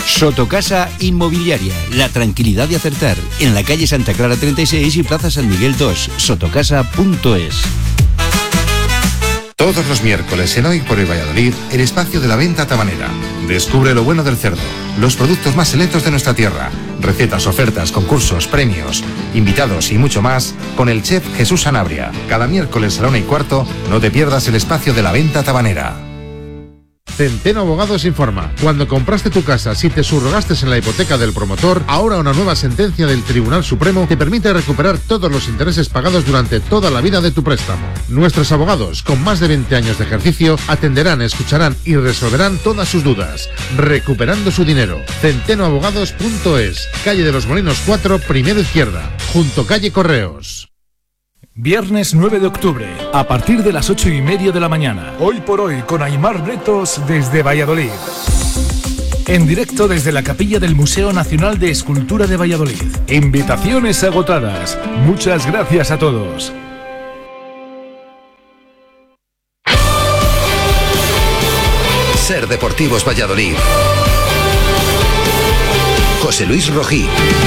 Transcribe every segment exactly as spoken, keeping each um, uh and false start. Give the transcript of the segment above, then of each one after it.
Sotocasa Inmobiliaria, la tranquilidad de acertar. En la calle Santa Clara treinta y seis y Plaza San Miguel dos, sotocasa punto es. Todos los miércoles en Hoy por el Valladolid, el espacio de la venta tabanera. Descubre lo bueno del cerdo, los productos más selectos de nuestra tierra, recetas, ofertas, concursos, premios, invitados y mucho más con el chef Jesús Sanabria. Cada miércoles a la una y cuarto, no te pierdas el espacio de la venta tabanera. Centeno Abogados informa. Cuando compraste tu casa, si te subrogaste en la hipoteca del promotor, ahora una nueva sentencia del Tribunal Supremo te permite recuperar todos los intereses pagados durante toda la vida de tu préstamo. Nuestros abogados, con más de veinte años de ejercicio, atenderán, escucharán y resolverán todas sus dudas, recuperando su dinero. centeno abogados punto es, calle de los Molinos cuatro, primera izquierda, junto calle Correos. Viernes nueve de octubre, a partir de las ocho y media de la mañana. Hoy por hoy con Aimar Bretos desde Valladolid. En directo desde la capilla del Museo Nacional de Escultura de Valladolid. Invitaciones agotadas. Muchas gracias a todos. Ser Deportivos Valladolid. José Luis Rojí.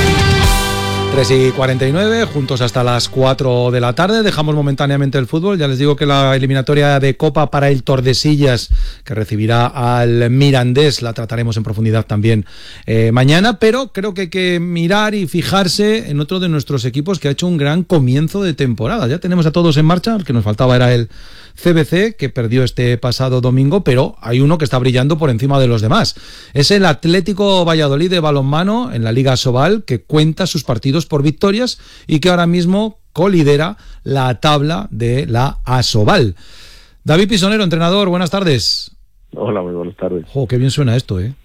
tres y cuarenta y nueve, juntos hasta las cuatro de la tarde. Dejamos momentáneamente el fútbol. Ya les digo que la eliminatoria de Copa para el Tordesillas, que recibirá al Mirandés, la trataremos en profundidad también eh, mañana, pero creo que hay que mirar y fijarse en otro de nuestros equipos que ha hecho un gran comienzo de temporada. Ya tenemos a todos en marcha. El que nos faltaba era el C B C, que perdió este pasado domingo, pero hay uno que está brillando por encima de los demás. Es el Atlético Valladolid de balonmano en la Liga Asobal, que cuenta sus partidos por victorias y que ahora mismo colidera la tabla de la Asobal. David Pisonero, entrenador, buenas tardes. Hola, muy buenas tardes. Jo, qué bien suena esto, ¿eh?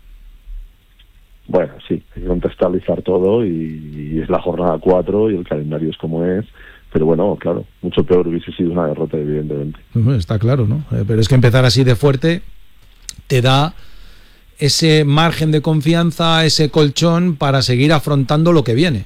Bueno, sí, hay que contextualizar todo y, y es la jornada cuatro y el calendario es como es. Pero bueno, claro, mucho peor hubiese sido una derrota, evidentemente. Está claro, ¿no? Pero es que empezar así de fuerte te da ese margen de confianza, ese colchón para seguir afrontando lo que viene.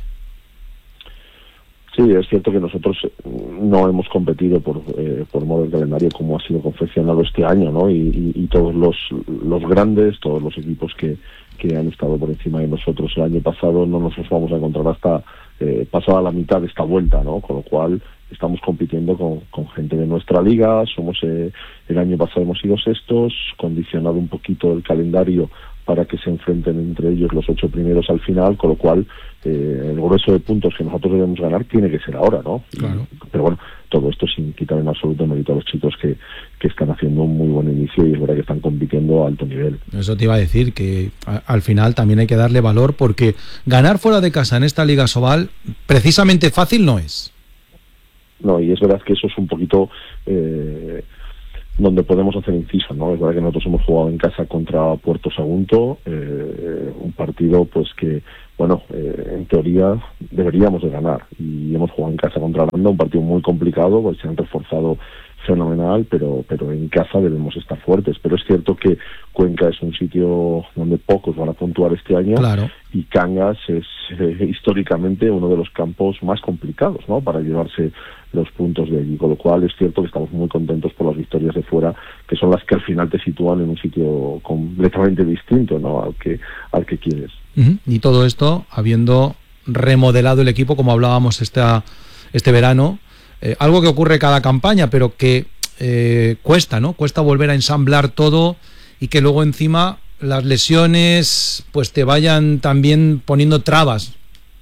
Sí, es cierto que nosotros no hemos competido por eh, por modo de calendario como ha sido confeccionado este año, ¿no? Y, y, y todos los los grandes, todos los equipos que, que han estado por encima de nosotros el año pasado no nos vamos a encontrar hasta eh, pasada la mitad de esta vuelta, ¿no? Con lo cual estamos compitiendo con, con gente de nuestra liga. Somos eh, el año pasado hemos sido sextos, condicionado un poquito el calendario para que se enfrenten entre ellos los ocho primeros al final, con lo cual eh, el grueso de puntos que nosotros debemos ganar tiene que ser ahora, ¿no? Claro. Pero bueno, todo esto sin quitar en absoluto mérito a los chicos que, que están haciendo un muy buen inicio y es verdad que están compitiendo a alto nivel. Eso te iba a decir, que a, al final también hay que darle valor, porque ganar fuera de casa en esta Liga Asobal precisamente fácil no es. No, y es verdad que eso es un poquito eh, donde podemos hacer inciso, ¿no? Es verdad que nosotros hemos jugado en casa contra Puerto Sagunto, eh, un partido pues que, bueno, eh, en teoría deberíamos de ganar, y hemos jugado en casa contra Aranda, un partido muy complicado, pues se han reforzado fenomenal, pero pero en casa debemos estar fuertes. Pero es cierto que Cuenca es un sitio donde pocos van a puntuar este año, claro. Y Cangas es eh, históricamente uno de los campos más complicados, ¿no? Para llevarse los puntos de allí, con lo cual es cierto que estamos muy contentos por las victorias de fuera, que son las que al final te sitúan en un sitio completamente distinto, ¿no? al que al que quieres. Uh-huh. Y todo esto habiendo remodelado el equipo, como hablábamos esta, este verano, eh, algo que ocurre cada campaña, pero que eh, cuesta, ¿no? Cuesta volver a ensamblar todo y que luego encima las lesiones pues te vayan también poniendo trabas.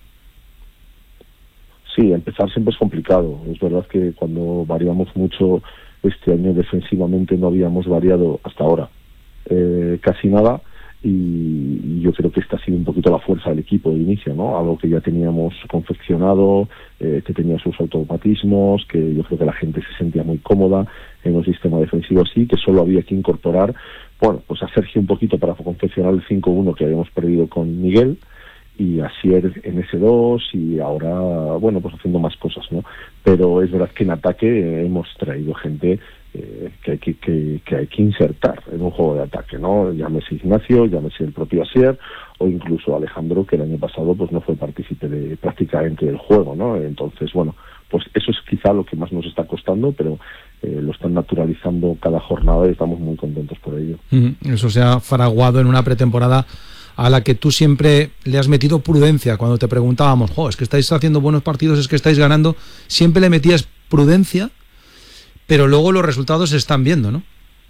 Sí, empezar siempre es complicado. Es verdad que cuando variamos mucho este año defensivamente no habíamos variado hasta ahora eh, casi nada, y yo creo que esta ha sido un poquito la fuerza del equipo de inicio, ¿no? Algo que ya teníamos confeccionado, eh, que tenía sus automatismos, que yo creo que la gente se sentía muy cómoda en un sistema defensivo así, que solo había que incorporar, bueno, pues a Sergio un poquito para confeccionar el cinco uno que habíamos perdido con Miguel, y Asier en ese dos, y ahora, bueno, pues haciendo más cosas, ¿no? Pero es verdad que en ataque eh, hemos traído gente eh, que, hay que, que, que hay que insertar en un juego de ataque, ¿no? Llámese Ignacio, llámese el propio Asier, o incluso Alejandro, que el año pasado pues no fue partícipe de, prácticamente del juego, ¿no? Entonces, bueno, pues eso es quizá lo que más nos está costando, pero eh, lo están naturalizando cada jornada y estamos muy contentos por ello. Eso se ha fraguado en una pretemporada a la que tú siempre le has metido prudencia. Cuando te preguntábamos, jo, es que estáis haciendo buenos partidos, es que estáis ganando, siempre le metías prudencia, pero luego los resultados se están viendo, ¿no?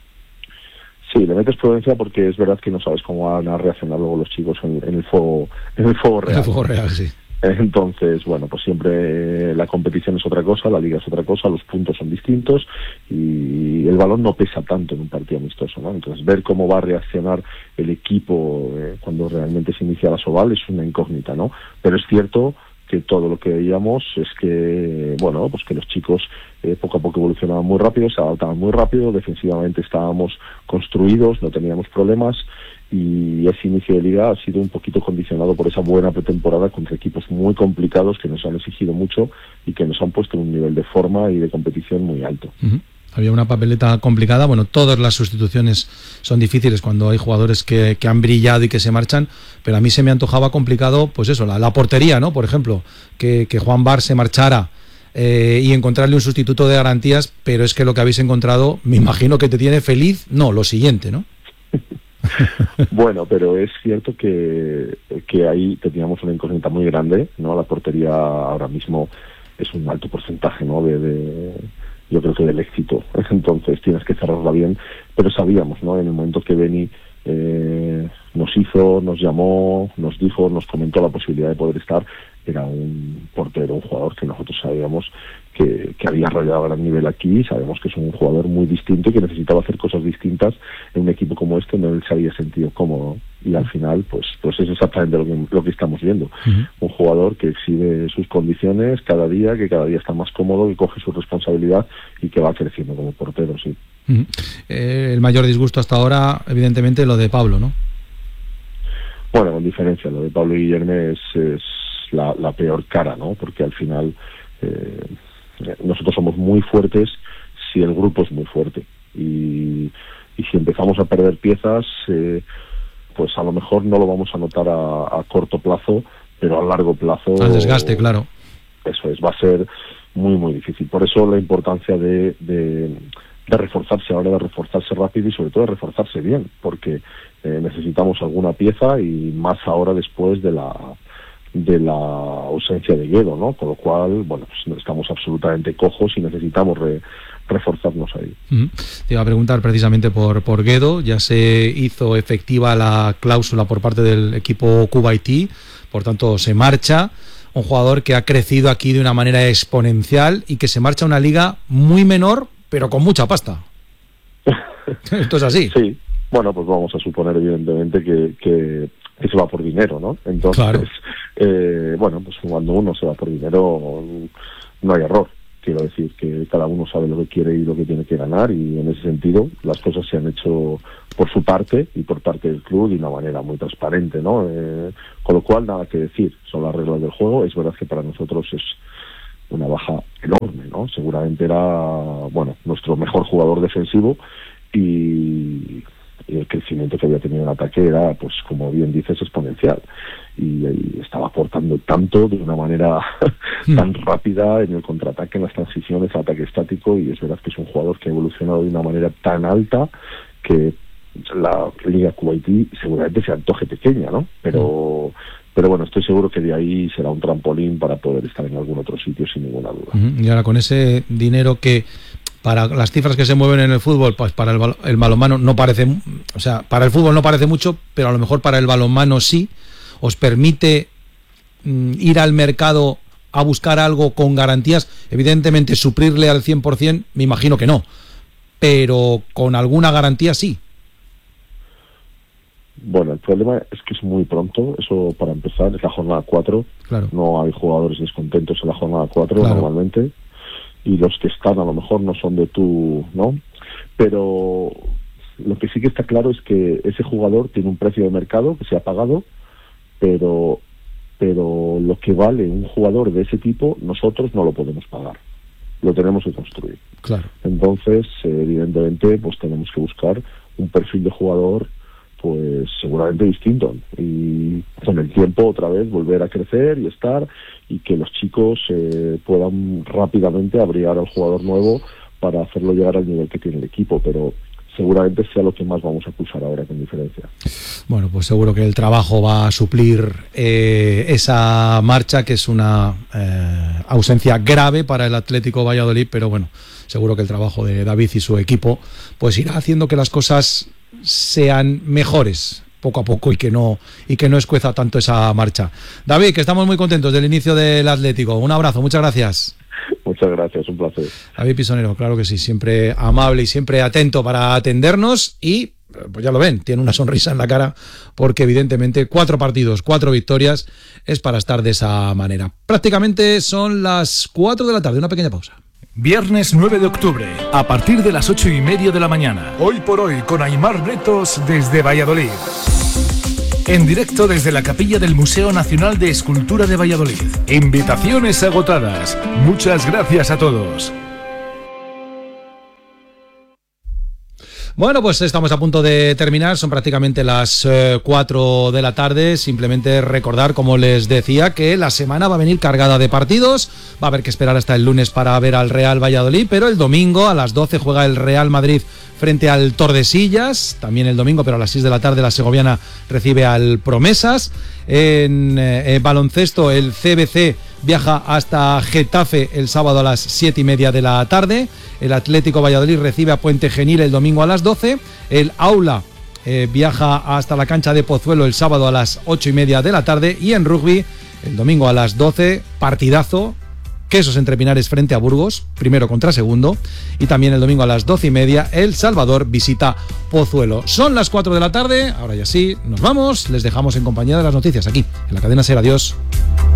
Sí, le metes prudencia porque es verdad que no sabes cómo van a reaccionar luego los chicos en, en el fuego, en el fuego real. En el fuego real, sí. Entonces, bueno, pues siempre la competición es otra cosa, la liga es otra cosa, los puntos son distintos y el balón no pesa tanto en un partido amistoso, ¿no? Entonces, ver cómo va a reaccionar el equipo eh, cuando realmente se inicia la Soval es una incógnita, ¿no? Pero es cierto que todo lo que veíamos es que, bueno, pues que los chicos eh, poco a poco evolucionaban muy rápido, se adaptaban muy rápido, defensivamente estábamos construidos, no teníamos problemas, y ese inicio de liga ha sido un poquito condicionado por esa buena pretemporada contra equipos muy complicados que nos han exigido mucho y que nos han puesto en un nivel de forma y de competición muy alto. Uh-huh. Había una papeleta complicada. Bueno, todas las sustituciones son difíciles cuando hay jugadores que, que han brillado y que se marchan, pero a mí se me antojaba complicado, pues eso, la, la portería, ¿no? Por ejemplo, que, que Juan Bar se marchara eh, y encontrarle un sustituto de garantías, pero es que lo que habéis encontrado, me imagino que te tiene feliz, no, lo siguiente, ¿no? Bueno, pero es cierto que, que ahí teníamos una incógnita muy grande, ¿no? La portería ahora mismo es un alto porcentaje, ¿no? De, de yo creo que del éxito, entonces tienes que cerrarla bien, pero sabíamos, ¿no? En el momento que Beni eh, nos hizo, nos llamó, nos dijo, nos comentó la posibilidad de poder estar, era un portero, un jugador que nosotros sabíamos que, que había rayado a gran nivel aquí, sabemos que es un jugador muy distinto y que necesitaba hacer cosas distintas en un equipo como este, no él se había sentido cómodo, y al final pues pues es exactamente lo que, lo que estamos viendo. Uh-huh. Un jugador que exhibe sus condiciones cada día, que cada día está más cómodo, que coge su responsabilidad y que va creciendo como portero, sí. Uh-huh. Eh, el mayor disgusto hasta ahora, evidentemente, lo de Pablo, ¿no? Bueno, con diferencia, lo de Pablo Guillerme es, es la, la peor cara, ¿no? Porque al final eh, nosotros somos muy fuertes si el grupo es muy fuerte, y, y si empezamos a perder piezas, eh, pues a lo mejor no lo vamos a notar a, a corto plazo, pero a largo plazo... Al desgaste, claro. Eso es, va a ser muy, muy difícil. Por eso la importancia de, de, de reforzarse ahora, de reforzarse rápido y sobre todo de reforzarse bien, porque eh, necesitamos alguna pieza, y más ahora después de la de la ausencia de Guedo, ¿no? Con lo cual, bueno, pues estamos absolutamente cojos y necesitamos re, reforzarnos ahí. Uh-huh. Te iba a preguntar precisamente por, por Guedo. Ya se hizo efectiva la cláusula por parte del equipo Kuwaití, por tanto se marcha. Un jugador que ha crecido aquí de una manera exponencial y que se marcha a una liga muy menor, pero con mucha pasta. Esto es así. Sí, bueno, pues vamos a suponer evidentemente que, que, que se va por dinero, ¿no? Entonces, claro. eh, bueno, pues cuando uno se va por dinero no hay error. Quiero decir que cada uno sabe lo que quiere y lo que tiene que ganar, y en ese sentido las cosas se han hecho por su parte y por parte del club de una manera muy transparente, ¿no? Eh, con lo cual, nada que decir, son las reglas del juego. Es verdad que para nosotros es una baja enorme, ¿no? Seguramente era, bueno, nuestro mejor jugador defensivo, y, y el crecimiento que había tenido en ataque era, pues como bien dices, exponencial, y, y estaba aportando tanto de una manera tan rápida en el contraataque, en las transiciones, ataque estático, y es verdad que es un jugador que ha evolucionado de una manera tan alta que la Liga Kuwaití seguramente se antoje pequeña, ¿no? Pero pero bueno, estoy seguro que de ahí será un trampolín para poder estar en algún otro sitio sin ninguna duda. Uh-huh. Y ahora con ese dinero que, para las cifras que se mueven en el fútbol, pues para el, bal- el balonmano no parece, o sea, para el fútbol no parece mucho, pero a lo mejor para el balonmano sí, ¿os permite mm, ir al mercado a buscar algo con garantías? Evidentemente suplirle al cien por ciento, me imagino que no, pero con alguna garantía sí. Bueno, el problema es que es muy pronto, eso para empezar, es la jornada cuatro, claro. No hay jugadores descontentos en la jornada cuatro, claro. Normalmente, y los que están a lo mejor no son de tu, ¿no? Pero lo que sí que está claro es que ese jugador tiene un precio de mercado que se ha pagado, pero pero lo que vale un jugador de ese tipo nosotros no lo podemos pagar, lo tenemos que construir. Claro. Entonces, eh, evidentemente, pues tenemos que buscar un perfil de jugador pues seguramente distinto, y con el tiempo otra vez volver a crecer y estar, y que los chicos eh, puedan rápidamente abrigar al jugador nuevo para hacerlo llegar al nivel que tiene el equipo. Pero seguramente sea lo que más vamos a pulsar ahora con diferencia. Bueno, pues seguro que el trabajo va a suplir eh, esa marcha, que es una eh, ausencia grave para el Atlético Valladolid, pero bueno, seguro que el trabajo de David y su equipo pues irá haciendo que las cosas sean mejores poco a poco y que no y que no escueza tanto esa marcha. David, que estamos muy contentos del inicio del Atlético. Un abrazo, muchas gracias. Muchas gracias, un placer. David Pisonero, claro que sí, siempre amable y siempre atento para atendernos y, pues ya lo ven, tiene una sonrisa en la cara porque evidentemente cuatro partidos, cuatro victorias es para estar de esa manera. Prácticamente son las cuatro de la tarde, una pequeña pausa. Viernes nueve de octubre, a partir de las ocho y media de la mañana. Hoy por hoy con Aimar Retos desde Valladolid. En directo desde la capilla del Museo Nacional de Escultura de Valladolid. Invitaciones agotadas. Muchas gracias a todos. Bueno, pues estamos a punto de terminar, son prácticamente las eh, cuatro de la tarde. Simplemente recordar, como les decía, que la semana va a venir cargada de partidos. Va a haber que esperar hasta el lunes para ver al Real Valladolid, pero el domingo a las doce juega el Real Madrid frente al Tordesillas, también el domingo, pero a las seis de la tarde la segoviana recibe al Promesas. En eh, baloncesto, el C B C viaja hasta Getafe el sábado a las siete y media de la tarde. El Atlético Valladolid recibe a Puente Genil el domingo a las doce. El Aula eh, viaja hasta la cancha de Pozuelo el sábado a las ocho y media de la tarde. Y en rugby, el domingo a las doce, partidazo. Quesos Entre Pinares frente a Burgos, primero contra segundo. Y también el domingo a las doce y media, El Salvador visita Pozuelo. Son las cuatro de la tarde, ahora ya sí, nos vamos. Les dejamos en compañía de las noticias aquí, en la cadena SER. Adiós.